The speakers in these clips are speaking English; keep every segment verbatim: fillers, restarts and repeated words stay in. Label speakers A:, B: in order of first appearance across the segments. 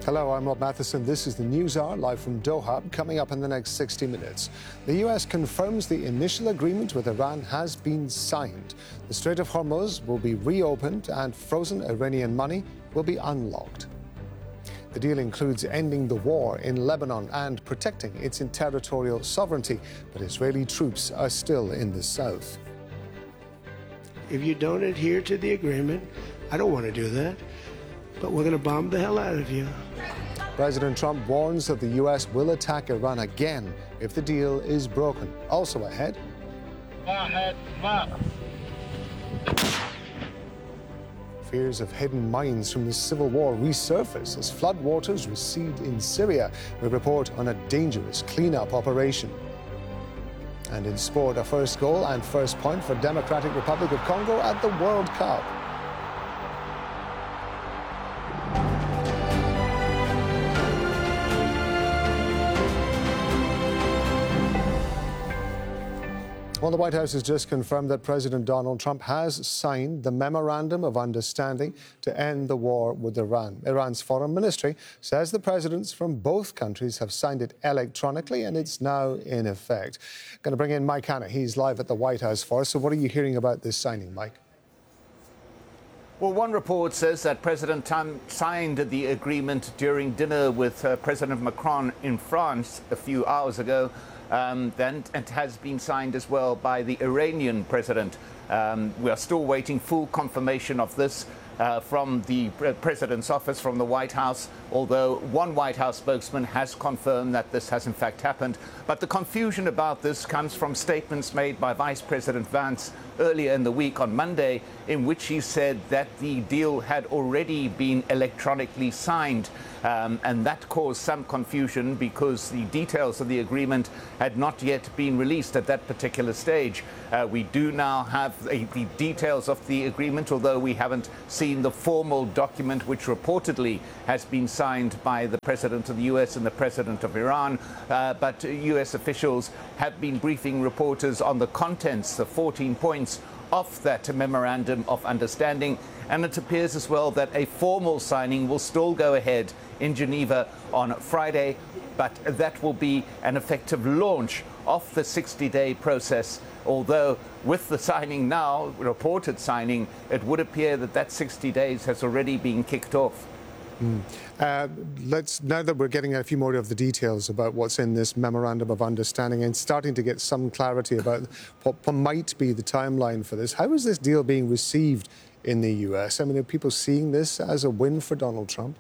A: Hello, I'm Rob Matheson. This is the News Hour, live from Doha. Coming up in the next sixty minutes, the U S confirms the initial agreement with Iran has been signed. The Strait of Hormuz will be reopened and frozen Iranian money will be unlocked. The deal includes ending the war in Lebanon and protecting its territorial sovereignty, but Israeli troops are still in the south.
B: If you don't adhere to the agreement, I don't want to do that, but we're going to bomb the hell out of you.
A: President Trump warns that the U S will attack Iran again if the deal is broken. Also ahead, fears of hidden mines from the civil war resurface as floodwaters recede in Syria. We report on a dangerous cleanup operation. And in sport, a first goal and first point for Democratic Republic of Congo at the World Cup. Well, the White House has just confirmed that President Donald Trump has signed the Memorandum of Understanding to end the war with Iran. Iran's foreign ministry says the presidents from both countries have signed it electronically and it's now in effect. Going to bring in Mike Hanna. He's live at the White House for us. So what are you hearing about this signing, Mike?
C: Well, one report says that President Trump signed the agreement during dinner with uh, President Macron in France a few hours ago. Um, then it has been signed as well by the Iranian president. Um, we are still waiting full confirmation of this uh, from the pre- president's office, from the White House, although one White House spokesman has confirmed that this has in fact happened. But the confusion about this comes from statements made by Vice President Vance earlier in the week on Monday, in which he said that the deal had already been electronically signed. Um, and that caused some confusion because the details of the agreement had not yet been released at that particular stage. Uh, we do now have a, the details of the agreement, although we haven't seen the formal document which reportedly has been signed by the President of the U S and the President of Iran. Uh, but U S officials have been briefing reporters on the contents, the fourteen points of that Memorandum of Understanding. And it appears as well that a formal signing will still go ahead in Geneva on Friday, but that will be an effective launch of the sixty-day process. Although with the signing now, reported signing, it would appear that that sixty days has already been kicked off.
A: Mm. Uh, let's now that we're getting a few more of the details about what's in this Memorandum of Understanding and starting to get some clarity about what, what might be the timeline for this, how is this deal being received in the U S? I mean, are people seeing this as a win for Donald Trump?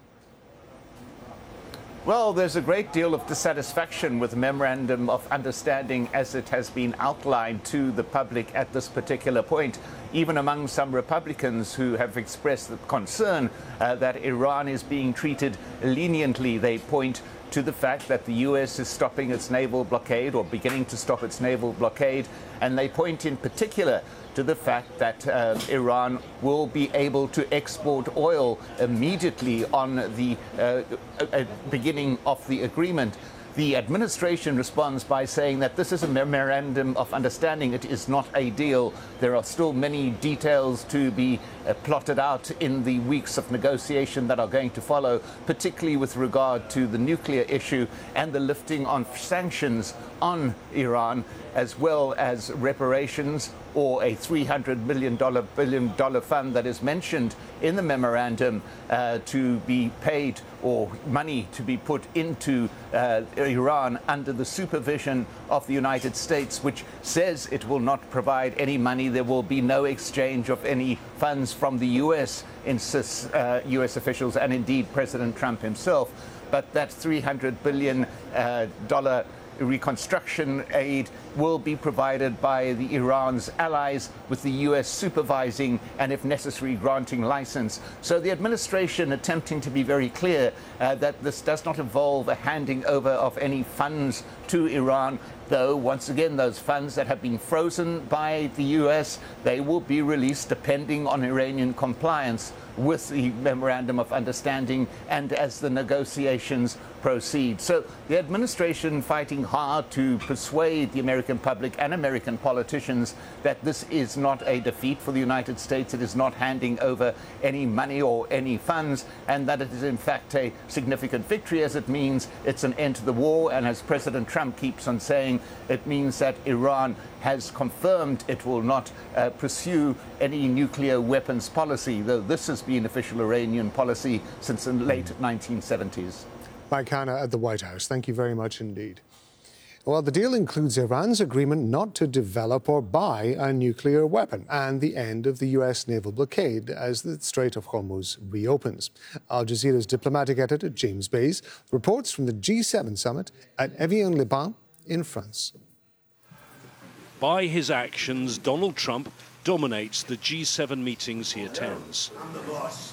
C: Well, there's a great deal of dissatisfaction with the Memorandum of Understanding as it has been outlined to the public at this particular point, even among some Republicans who have expressed the concern uh, that Iran is being treated leniently. They point to the fact that the U S is stopping its naval blockade or beginning to stop its naval blockade, and they point in particular to the fact that uh, Iran will be able to export oil immediately on the uh, uh, beginning of the agreement. The administration responds by saying that this is a memorandum of understanding. It is not a deal. There are still many details to be uh, plotted out in the weeks of negotiation that are going to follow, particularly with regard to the nuclear issue and the lifting on sanctions on Iran, as well as reparations or a three hundred million dollars billion dollar fund that is mentioned in the memorandum uh, to be paid, or money to be put into uh, Iran under the supervision of the United States, which says it will not provide any money. There will be no exchange of any funds from the U S, insists uh, U S officials and indeed President Trump himself. But that three hundred billion dollars uh, reconstruction aid will be provided by the Iran's allies, with the U S supervising and, if necessary, granting license. So the administration attempting to be very clear uh, that this does not involve a handing over of any funds to Iran, though, once again, those funds that have been frozen by the U S, they will be released depending on Iranian compliance with the Memorandum of Understanding and as the negotiations proceed. So the administration fighting hard to persuade the American public and American politicians that this is not a defeat for the United States, it is not handing over any money or any funds, and that it is in fact a significant victory, as it means it's an end to the war, and as President Trump keeps on saying, it means that Iran has confirmed it will not uh, pursue any nuclear weapons policy, though this has been official Iranian policy since the late nineteen seventies.
A: Mike Hanna at the White House. Thank you very much indeed. Well, the deal includes Iran's agreement not to develop or buy a nuclear weapon and the end of the U S naval blockade as the Strait of Hormuz reopens. Al Jazeera's diplomatic editor, James Bays, reports from the G seven summit at Evian-les-Bains in France.
D: By his actions, Donald Trump dominates the G seven meetings he attends.
B: I'm the boss.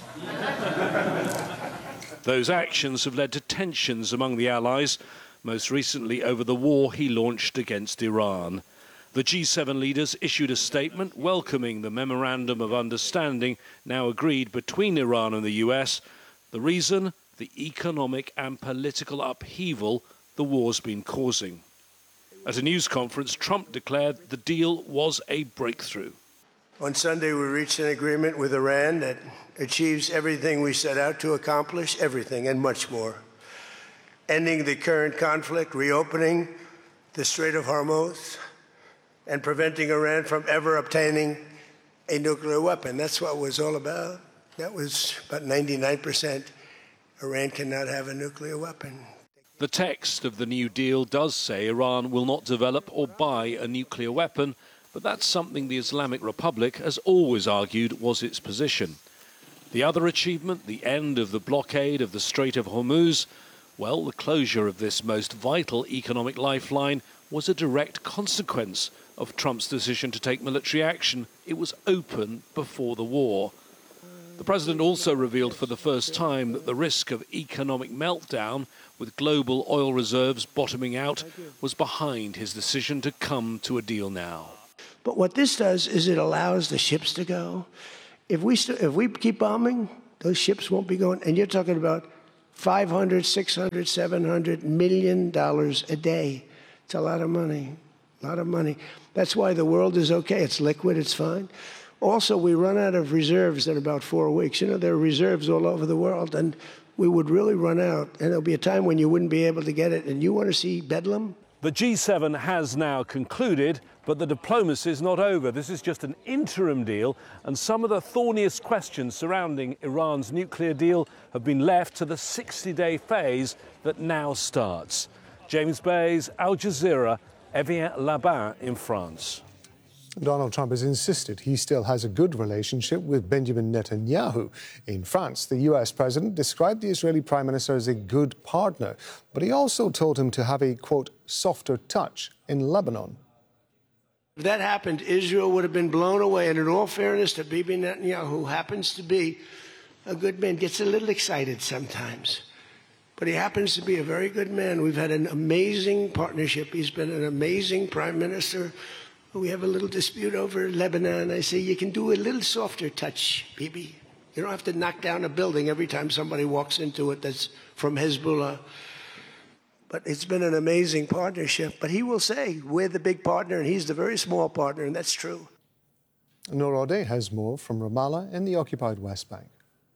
D: Those actions have led to tensions among the allies, most recently over the war he launched against Iran. The G seven leaders issued a statement welcoming the Memorandum of Understanding now agreed between Iran and the U S. The reason? The economic and political upheaval the war's been causing. At a news conference, Trump declared the deal was a breakthrough.
B: On Sunday, we reached an agreement with Iran that achieves everything we set out to accomplish, everything and much more. Ending the current conflict, reopening the Strait of Hormuz, and preventing Iran from ever obtaining a nuclear weapon. That's what it was all about. That was about ninety-nine percent. Iran cannot have a nuclear weapon.
D: The text of the new deal does say Iran will not develop or buy a nuclear weapon, but that's something the Islamic Republic has always argued was its position. The other achievement, the end of the blockade of the Strait of Hormuz, well, the closure of this most vital economic lifeline was a direct consequence of Trump's decision to take military action. It was open before the war. The president also revealed for the first time that the risk of economic meltdown, with global oil reserves bottoming out, was behind his decision to come to a deal now.
B: But what this does is it allows the ships to go. If we, st- if we keep bombing, those ships won't be going. And you're talking about five hundred, six hundred, seven hundred million dollars a day. It's a lot of money, a lot of money. That's why the world is okay. It's liquid, it's fine. Also, we run out of reserves in about four weeks. You know, there are reserves all over the world, and we would really run out. And there'll be a time when you wouldn't be able to get it. And you want to see bedlam?
D: The G seven has now concluded, but the diplomacy is not over. This is just an interim deal, and some of the thorniest questions surrounding Iran's nuclear deal have been left to the sixty-day phase that now starts. James Bays, Al Jazeera, Evian-les-Bains in France.
A: Donald Trump has insisted he still has a good relationship with Benjamin Netanyahu. In France, the U S president described the Israeli prime minister as a good partner, but he also told him to have a, quote, softer touch in Lebanon.
B: If that happened, Israel would have been blown away. And in all fairness to Bibi Netanyahu, who happens to be a good man, gets a little excited sometimes. But he happens to be a very good man. We've had an amazing partnership. He's been an amazing prime minister. We have a little dispute over Lebanon. I say, you can do a little softer touch, Bibi. You don't have to knock down a building every time somebody walks into it that's from Hezbollah. But it's been an amazing partnership. But he will say, we're the big partner, and he's the very small partner, and that's true.
A: Noor Odeh has more from Ramallah in the occupied West Bank.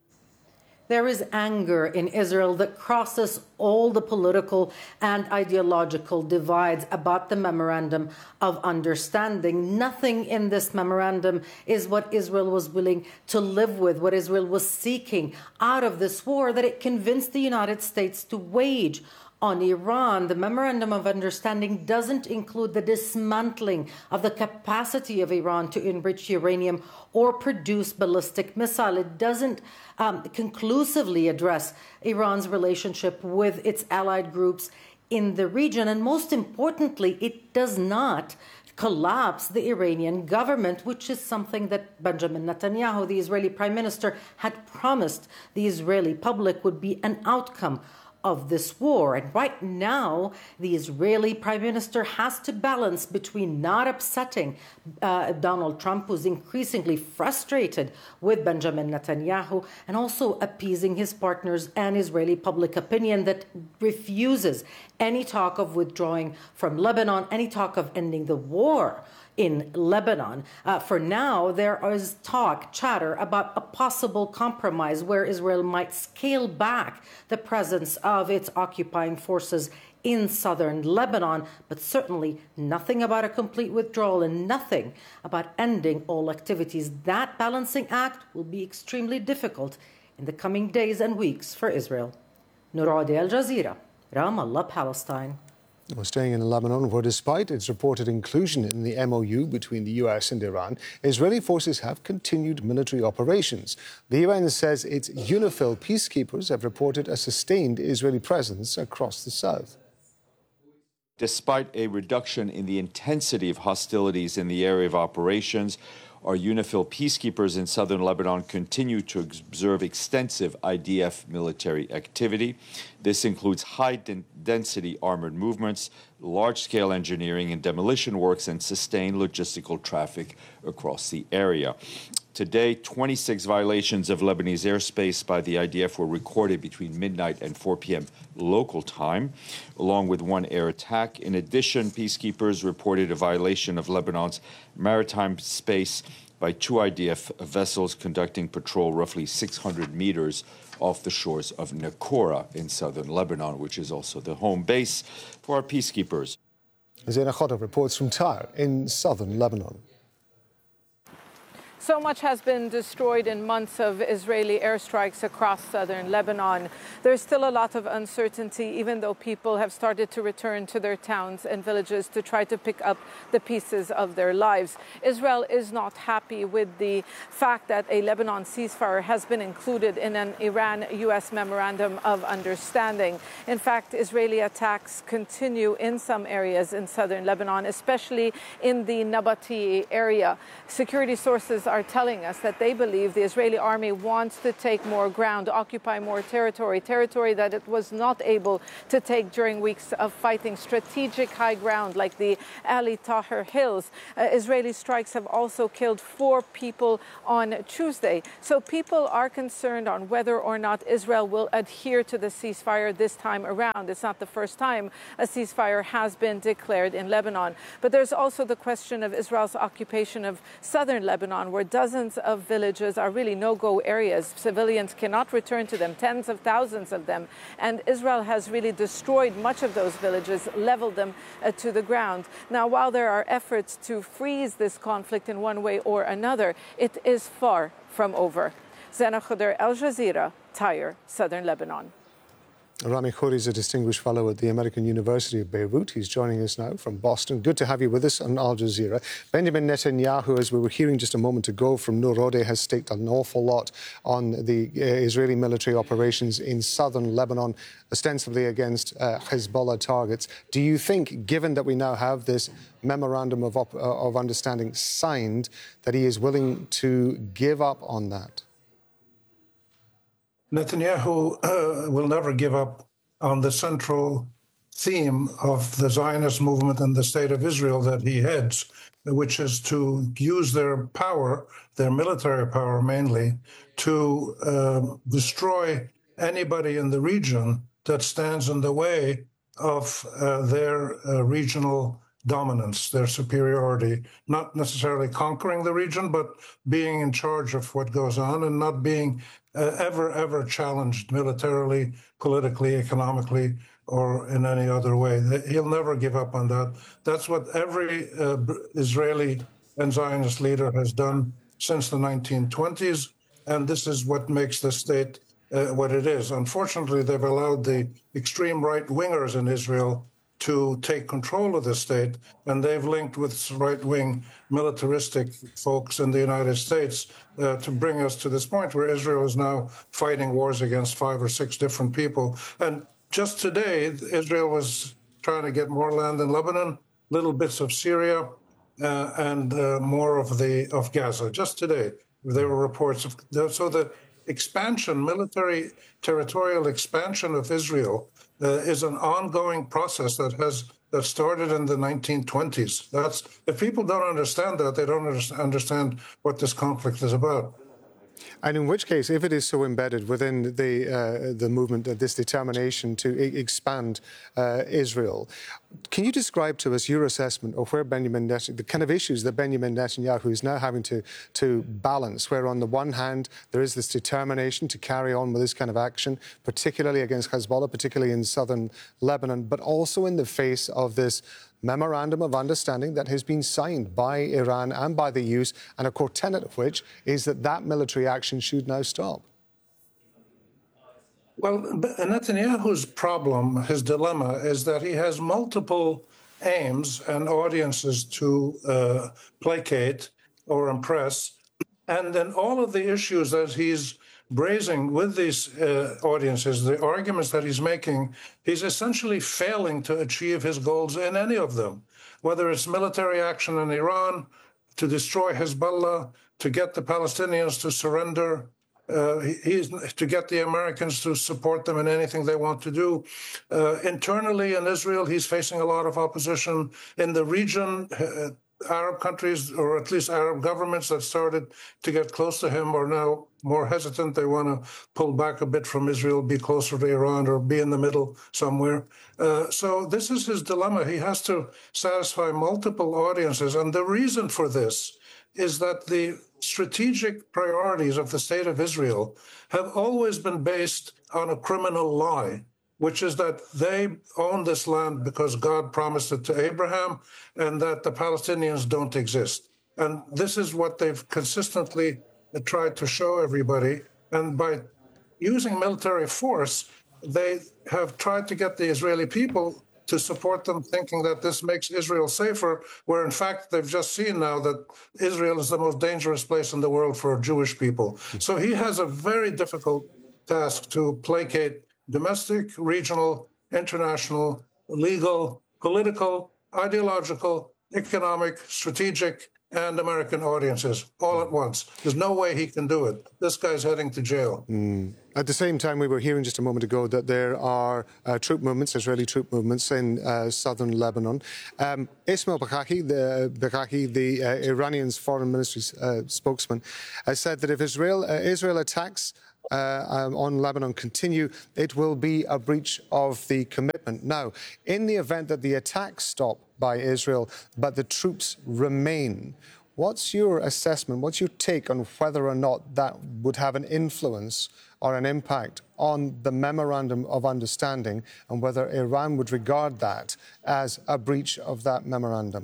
E: There is anger in Israel that crosses all the political and ideological divides about the Memorandum of Understanding. Nothing in this memorandum is what Israel was willing to live with, what Israel was seeking out of this war that it convinced the United States to wage on Iran. The Memorandum of Understanding doesn't include the dismantling of the capacity of Iran to enrich uranium or produce ballistic missile. It doesn't um, conclusively address Iran's relationship with its allied groups in the region. And most importantly, it does not collapse the Iranian government, which is something that Benjamin Netanyahu, the Israeli prime minister, had promised the Israeli public would be an outcome of this war. And right now, the Israeli Prime Minister has to balance between not upsetting uh, Donald Trump, who's increasingly frustrated with Benjamin Netanyahu, and also appeasing his partners and Israeli public opinion that refuses any talk of withdrawing from Lebanon, any talk of ending the war in Lebanon. Uh, for now, there is talk, chatter about a possible compromise where Israel might scale back the presence of its occupying forces in southern Lebanon, but certainly nothing about a complete withdrawal and nothing about ending all activities. That balancing act will be extremely difficult in the coming days and weeks for Israel. Noor Odeh, Al Jazeera, Ramallah, Palestine.
A: We're staying in Lebanon, where despite its reported inclusion in the M O U between the U S and Iran, Israeli forces have continued military operations. The U N says its UNIFIL peacekeepers have reported a sustained Israeli presence across the south.
F: Despite a reduction in the intensity of hostilities in the area of operations, our UNIFIL peacekeepers in southern Lebanon continue to observe extensive I D F military activity. This includes high-density armored movements, large-scale engineering and demolition works, and sustained logistical traffic across the area. Today, twenty-six violations of Lebanese airspace by the I D F were recorded between midnight and four p m local time, along with one air attack. In addition, peacekeepers reported a violation of Lebanon's maritime space by two I D F vessels conducting patrol roughly six hundred meters off the shores of Nakora in southern Lebanon, which is also the home base for our peacekeepers.
A: Zaina Khodr reports from Tyre in southern Lebanon.
G: So much has been destroyed in months of Israeli airstrikes across southern Lebanon. There's still a lot of uncertainty, even though people have started to return to their towns and villages to try to pick up the pieces of their lives. Israel is not happy with the fact that a Lebanon ceasefire has been included in an Iran-U S memorandum of understanding. In fact, Israeli attacks continue in some areas in southern Lebanon, especially in the Nabati area. Security sources are telling us that they believe the Israeli army wants to take more ground, occupy more territory, territory that it was not able to take during weeks of fighting, strategic high ground like the Ali Tahrir Hills. Uh, Israeli strikes have also killed four people on Tuesday. So people are concerned on whether or not Israel will adhere to the ceasefire this time around. It's not the first time a ceasefire has been declared in Lebanon. But there's also the question of Israel's occupation of southern Lebanon, where dozens of villages are really no-go areas. Civilians cannot return to them, tens of thousands of them. And Israel has really destroyed much of those villages, leveled them uh, to the ground. Now, while there are efforts to freeze this conflict in one way or another, it is far from over. Zaina Khodr, Al Jazeera, Tyre, southern Lebanon.
A: Rami Khouri is a distinguished fellow at the American University of Beirut. He's joining us now from Boston. Good to have you with us on Al Jazeera. Benjamin Netanyahu, as we were hearing just a moment ago from Noor Odeh, has staked an awful lot on the uh, Israeli military operations in southern Lebanon, ostensibly against uh, Hezbollah targets. Do you think, given that we now have this memorandum of, op- uh, of understanding signed, that he is willing to give up on that?
H: Netanyahu uh, will never give up on the central theme of the Zionist movement and the State of Israel that he heads, which is to use their power, their military power mainly, to uh, destroy anybody in the region that stands in the way of uh, their uh, regional dominance, their superiority, not necessarily conquering the region, but being in charge of what goes on and not being uh, ever, ever challenged militarily, politically, economically, or in any other way. He'll never give up on that. That's what every uh, Israeli and Zionist leader has done since the nineteen twenties, and this is what makes the state uh, what it is. Unfortunately, they've allowed the extreme right-wingers in Israel to take control of the state, and they've linked with right-wing militaristic folks in the United States uh, to bring us to this point where Israel is now fighting wars against five or six different people. And just today, Israel was trying to get more land in Lebanon, little bits of Syria, uh, and uh, more of the of Gaza. Just today, there were reports of so the expansion, military territorial expansion of Israel uh, is an ongoing process that has that started in the nineteen twenties. That's if people don't understand that, they don't understand what this conflict is about.
A: And in which case, if it is so embedded within the uh, the movement, uh, this determination to e- expand uh, Israel, can you describe to us your assessment of where Benjamin Netanyahu, the kind of issues that Benjamin Netanyahu is now having to to balance, where on the one hand there is this determination to carry on with this kind of action, particularly against Hezbollah, particularly in southern Lebanon, but also in the face of this memorandum of understanding that has been signed by Iran and by the U S, and a core tenet of which is that that military action should now stop?
H: Well, Netanyahu's problem, his dilemma, is that he has multiple aims and audiences to uh, placate or impress. And then all of the issues that he's braising with these uh, audiences, the arguments that he's making, he's essentially failing to achieve his goals in any of them, whether it's military action in Iran, to destroy Hezbollah, to get the Palestinians to surrender, uh, he's to get the Americans to support them in anything they want to do. Uh, internally in Israel, he's facing a lot of opposition. In the region, uh, Arab countries, or at least Arab governments that started to get close to him, are now more hesitant. They want to pull back a bit from Israel, be closer to Iran, or be in the middle somewhere. Uh, so this is his dilemma. He has to satisfy multiple audiences. And the reason for this is that the strategic priorities of the state of Israel have always been based on a criminal lie, which is that they own this land because God promised it to Abraham, and that the Palestinians don't exist. And this is what they've consistently tried to show everybody. And by using military force, they have tried to get the Israeli people to support them, thinking that this makes Israel safer, where in fact they've just seen now that Israel is the most dangerous place in the world for Jewish people. So he has a very difficult task to placate domestic, regional, international, legal, political, ideological, economic, strategic, and American audiences all at once. There's no way he can do it. This guy's heading to jail.
A: Mm. At the same time, we were hearing just a moment ago that there are uh, troop movements, Israeli troop movements in uh, southern Lebanon. Um, Ismail Baghaki, the, Baghaki, the uh, Iranian's foreign ministry uh, spokesman, has said that if Israel, uh, Israel attacks Uh, um, on Lebanon continue, it will be a breach of the commitment. Now, in the event that the attacks stop by Israel, but the troops remain, what's your assessment, what's your take on whether or not that would have an influence or an impact on the Memorandum of Understanding, and whether Iran would regard that as a breach of that memorandum?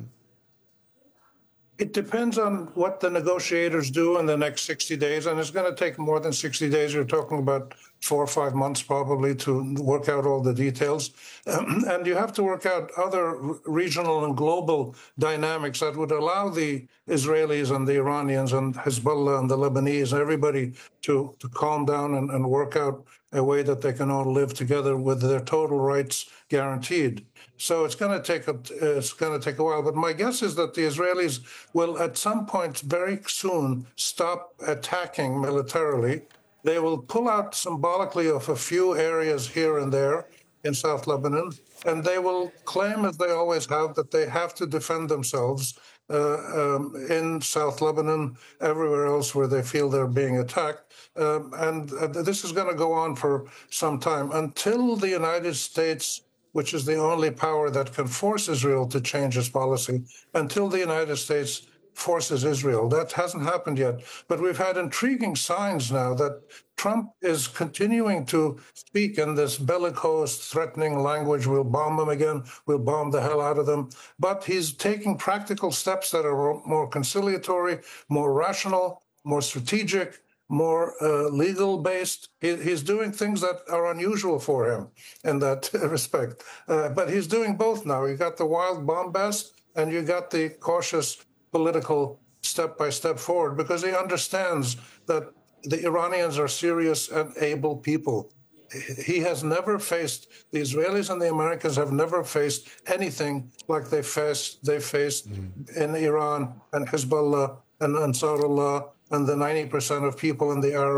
H: It depends on what the negotiators do in the next sixty days, and it's going to take more than sixty days. You're talking about four or five months probably to work out all the details. Um, and you have to work out other regional and global dynamics that would allow the Israelis and the Iranians and Hezbollah and the Lebanese and everybody to, to calm down and, and work out a way that they can all live together with their total rights guaranteed. So it's going to take a, it's going to take a while. But my guess is that the Israelis will, at some point very soon, stop attacking militarily. They will pull out symbolically of a few areas here and there in South Lebanon, and they will claim, as they always have, that they have to defend themselves uh, um, in South Lebanon, everywhere else where they feel they're being attacked. Um, and uh, this is going to go on for some time until the United States, which is the only power that can force Israel to change its policy, until the United States forces Israel. That hasn't happened yet. But we've had intriguing signs now that Trump is continuing to speak in this bellicose, threatening language. We'll bomb them again. We'll bomb the hell out of them. But he's taking practical steps that are more conciliatory, more rational, more strategic, more uh, legal-based. He, he's doing things that are unusual for him in that respect. Uh, but he's doing both now. You got the wild bombast, and you got the cautious political step-by-step forward, because he understands that the Iranians are serious and able people. He has never faced, the Israelis and the Americans have never faced anything like they faced, they faced mm-hmm. in Iran and Hezbollah and Ansarullah and the ninety percent of people in the Arab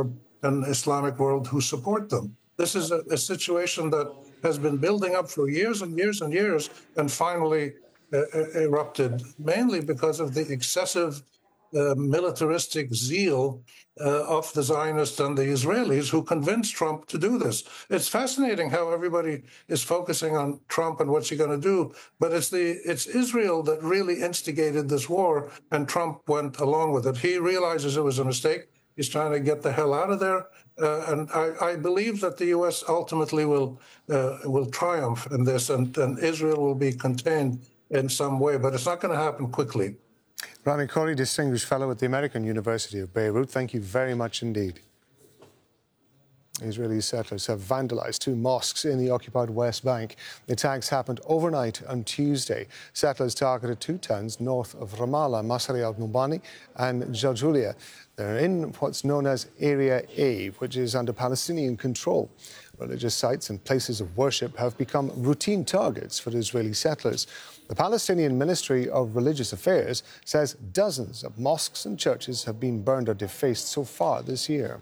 H: and Islamic world who support them. This is a, a situation that has been building up for years and years and years, and finally uh, erupted, mainly because of the excessive uh, militaristic zeal uh, of the Zionists and the Israelis who convinced Trump to do this. It's fascinating how everybody is focusing on Trump and what's he going to do, but it's the it's Israel that really instigated this war, and Trump went along with it. He realizes it was a mistake. He's trying to get the hell out of there, uh, and I, I believe that the U S ultimately will uh, will triumph in this, and, and Israel will be contained in some way, but it's not going to happen quickly.
A: Rami Khoury, Distinguished Fellow at the American University of Beirut, thank you very much indeed. Israeli settlers have vandalized two mosques in the occupied West Bank. The attacks happened overnight on Tuesday. Settlers targeted two towns north of Ramallah, Masri al-Nubani and Jaljulia. They're in what's known as Area A, which is under Palestinian control. Religious sites and places of worship have become routine targets for Israeli settlers. The Palestinian Ministry of Religious Affairs says dozens of mosques and churches have been burned or defaced so far this year.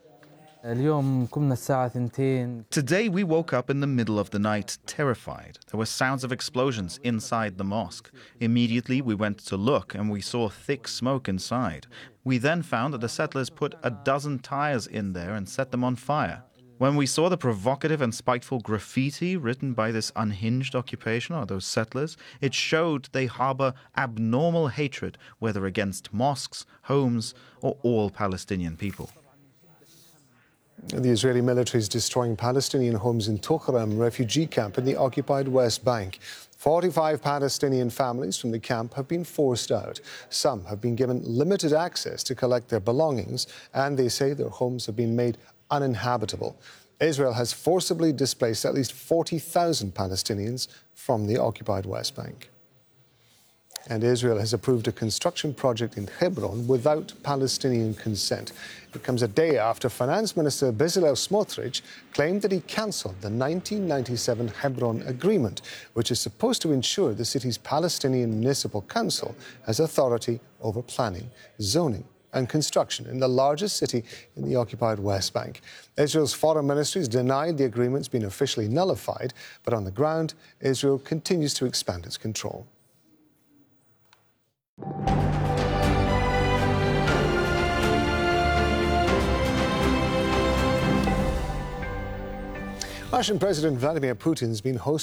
I: Today we woke up in the middle of the night, terrified. There were sounds of explosions inside the mosque. Immediately we went to look and we saw thick smoke inside. We then found that the settlers put a dozen tires in there and set them on fire. When we saw the provocative and spiteful graffiti written by this unhinged occupation, or those settlers, it showed they harbor abnormal hatred, whether against mosques, homes, or all Palestinian people.
A: The Israeli military is destroying Palestinian homes in Tokaram refugee camp in the occupied West Bank. forty-five Palestinian families from the camp have been forced out. Some have been given limited access to collect their belongings, and they say their homes have been made uninhabitable. Israel has forcibly displaced at least forty thousand Palestinians from the occupied West Bank. And Israel has approved a construction project in Hebron without Palestinian consent. It comes a day after Finance Minister Bezalel Smotrich claimed that he cancelled the nineteen ninety-seven Hebron Agreement, which is supposed to ensure the city's Palestinian Municipal Council has authority over planning, zoning and construction in the largest city in the occupied West Bank. Israel's foreign ministry has denied the agreement's been officially nullified, but on the ground, Israel continues to expand its control. Russian President Vladimir Putin has been hosting